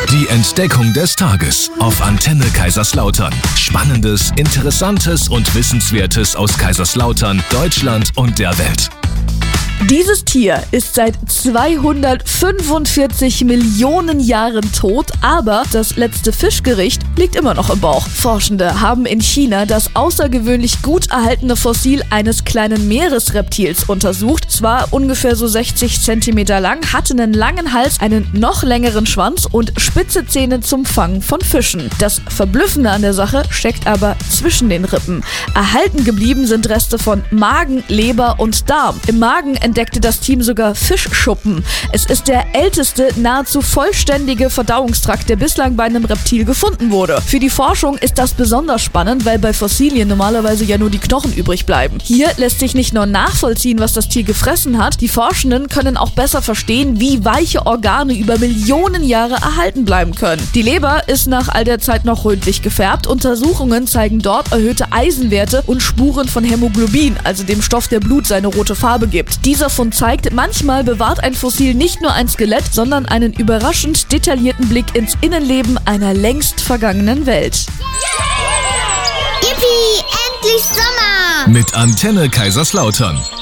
Die Entdeckung des Tages auf Antenne Kaiserslautern. Spannendes, Interessantes und Wissenswertes aus Kaiserslautern, Deutschland und der Welt. Dieses Tier ist seit 245 Millionen Jahren tot, aber das letzte Fischgericht liegt immer noch im Bauch. Forschende haben in China das außergewöhnlich gut erhaltene Fossil eines kleinen Meeresreptils untersucht. Es war ungefähr so 60 cm lang, hatte einen langen Hals, einen noch längeren Schwanz und spitze Zähne zum Fangen von Fischen. Das Verblüffende an der Sache steckt aber zwischen den Rippen. Erhalten geblieben sind Reste von Magen, Leber und Darm. Im Magen entdeckte das Team sogar Fischschuppen. Es ist der älteste, nahezu vollständige Verdauungstrakt, der bislang bei einem Reptil gefunden wurde. Für die Forschung ist das besonders spannend, weil bei Fossilien normalerweise ja nur die Knochen übrig bleiben. Hier lässt sich nicht nur nachvollziehen, was das Tier gefressen hat, die Forschenden können auch besser verstehen, wie weiche Organe über Millionen Jahre erhalten bleiben können. Die Leber ist nach all der Zeit noch rötlich gefärbt. Untersuchungen zeigen dort erhöhte Eisenwerte und Spuren von Hämoglobin, also dem Stoff, der Blut seine rote Farbe gibt. Dieser Fund zeigt, manchmal bewahrt ein Fossil nicht nur ein Skelett, sondern einen überraschend detaillierten Blick ins Innenleben einer längst vergangenen Welt. Yippie, endlich Sommer! Mit Antenne Kaiserslautern.